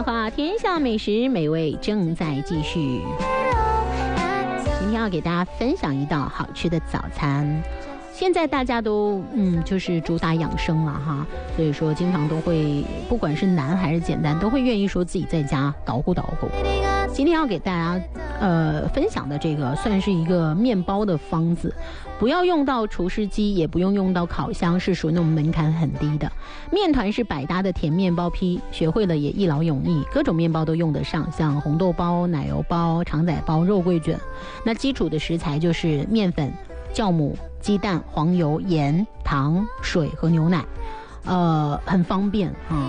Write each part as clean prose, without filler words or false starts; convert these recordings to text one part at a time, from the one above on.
话，天下美食美味正在继续。今天要给大家分享一道好吃的早餐。现在大家都就是主打养生了哈，所以说经常都会，不管是难还是简单，都会愿意说自己在家捣鼓捣鼓。今天要给大家分享的这个算是一个面包的方子，不要用到厨师机，也不用到烤箱，是属于那种门槛很低的。面团是百搭的甜面包坯，学会了也一劳永逸，各种面包都用得上，像红豆包、奶油包、肠仔包、肉桂卷。那基础的食材就是面粉、酵母、鸡蛋、黄油、盐、糖、水和牛奶，很方便啊。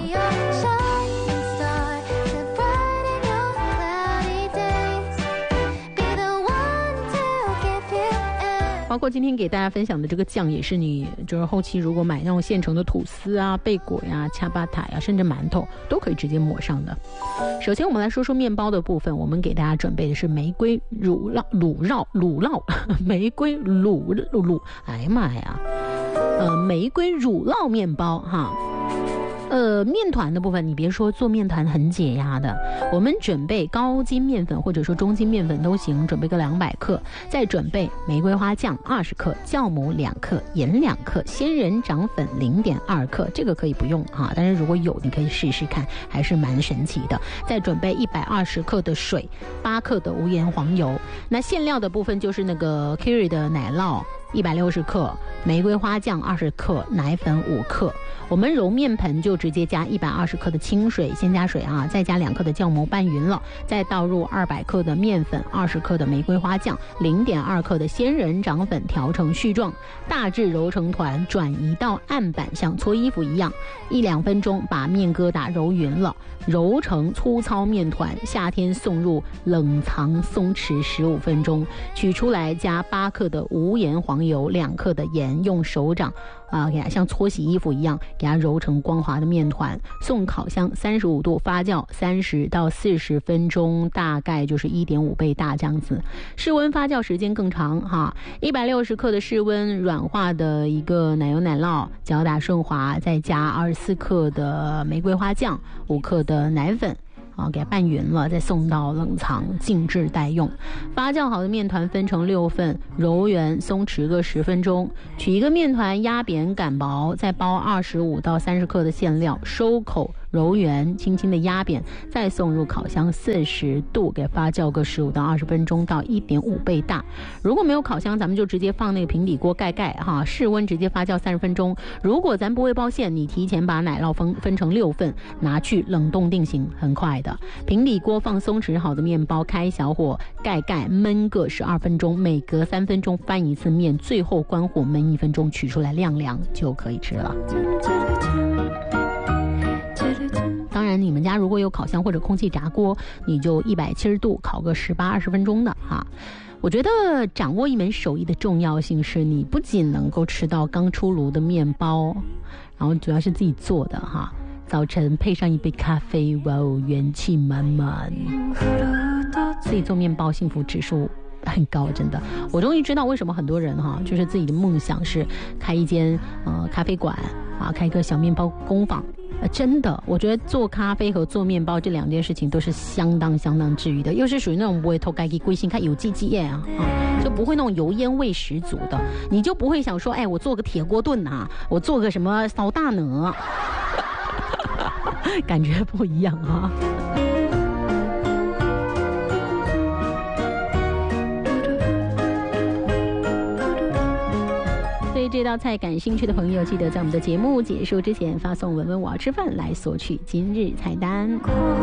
包括今天给大家分享的这个酱，也是你就是后期如果买那种现成的吐司啊、贝果呀、恰巴塔呀，甚至馒头都可以直接抹上的。首先我们来说说面包的部分，我们给大家准备的是玫瑰乳酪玫瑰乳，哎呀妈呀，玫瑰乳酪面包哈。面团的部分，你别说，做面团很解压的。我们准备高筋面粉或者说中筋面粉都行，准备个200克，再准备玫瑰花酱20克，酵母2克，盐2克，仙人掌粉0.2克，这个可以不用哈，但是如果有你可以试试看，还是蛮神奇的。再准备120克的水，8克的无盐黄油。那馅料的部分就是那个 Kiri 的奶酪160克，玫瑰花酱20克，奶粉5克。我们揉面盆就直接加120克的清水，先加水啊，再加2克的酵母拌匀了，再倒入200克的面粉，20克的玫瑰花酱，0.2克的仙人掌粉调成絮状，大致揉成团，转移到案板，像搓衣服一样，1-2分钟把面疙瘩揉匀了，揉成粗糙面团，夏天送入冷藏松弛15分钟，取出来加8克的无盐黄油，2克的盐，用手掌给它像搓洗衣服一样给它揉成光滑的面团，送烤箱35度发酵30到40分钟，大概就是1.5倍大这样子。室温发酵时间更长哈，160克的室温软化的一个奶油奶酪，搅打顺滑，再加24克的玫瑰花酱，5克的奶粉给它拌匀了，再送到冷藏静置待用。发酵好的面团分成6份，揉圆松弛个10分钟，取一个面团压扁擀薄，再包25到30克的馅料，收口揉圆，轻轻的压扁，再送入烤箱40度给发酵个15到20分钟到1.5倍大。如果没有烤箱，咱们就直接放那个平底锅盖哈，室温直接发酵30分钟。如果咱不会包馅，你提前把奶酪分成6份，拿去冷冻定型，很快的。平底锅放松弛好的面包，开小火盖焖个12分钟，每隔3分钟翻一次面，最后关火焖1分钟，取出来晾凉就可以吃了。当然你们家如果有烤箱或者空气炸锅，你就170度烤个18-20分钟的哈。我觉得掌握一门手艺的重要性是，你不仅能够吃到刚出炉的面包，然后主要是自己做的哈，早晨配上一杯咖啡，哇哦，元气满满。自己做面包幸福指数很高，真的。我终于知道为什么很多人就是自己的梦想是开一间咖啡馆啊，开一个小面包工坊。真的，我觉得做咖啡和做面包这2件事情都是相当治愈的，又是属于那种不会偷盖给贵心看有机耶就不会那种油烟味十足的，你就不会想说，我做个铁锅炖我做个什么烧大鹅感觉不一样啊。对这道菜感兴趣的朋友，记得在我们的节目结束之前发送文文我要吃饭来索取今日菜单。